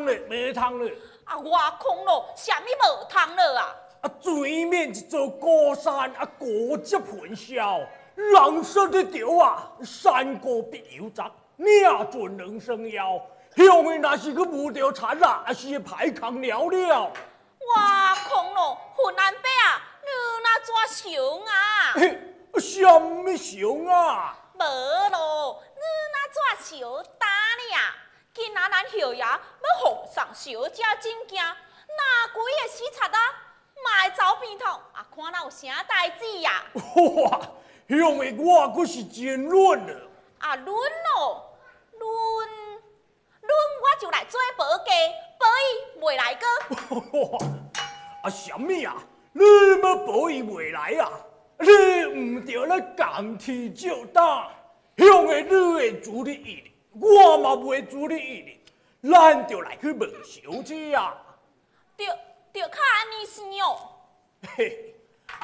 通了，没通了。 啊，我空咯，啥物无通了啊？ 啊，水面一座高山啊，高接喷霄，人说得对啊，山高必有责，命尽人生夭。向面若是去无着田啊，啊是排空了了。 我空咯，混安伯啊，你那怎想啊？ 嘿，什么想啊？ 无咯，你那怎想打呢？今仔咱后爷要奉上小姐证件，哪几个死贼啊？卖走边头啊，看咱有啥代志呀？ 哇，向面我可是真乱了。 啊，论咯，论我就来做保家，保伊袂来个。 啊，什么啊？你要保伊袂来啊？你唔着咧共天照打，向个你会助你一力，我嘛袂助你一力，咱就来去问小姐啊。 着较安尼生哦。 嘿，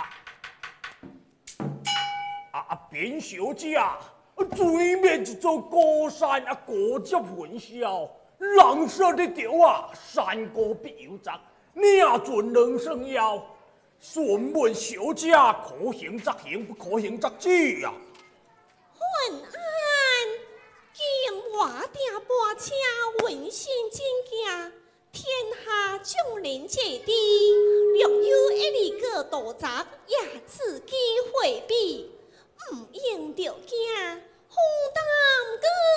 扁小姐啊，对面一座高山啊，高接云霄，人说得对啊，山高必有责，命尽人生夭。询问小姐，可行则行，不可行则止啊。 混安，今我定拨车问心真假，天下众人皆知，若有一二个盗贼，也自己回避，唔应着惊，红担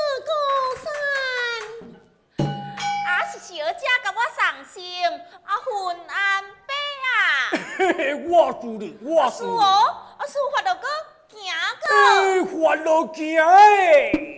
高山。 啊是小姐甲我送信，啊混安伯啊， 嘿嘿，我助你，我助你。 是哦，啊事发着个行个。 发落行诶！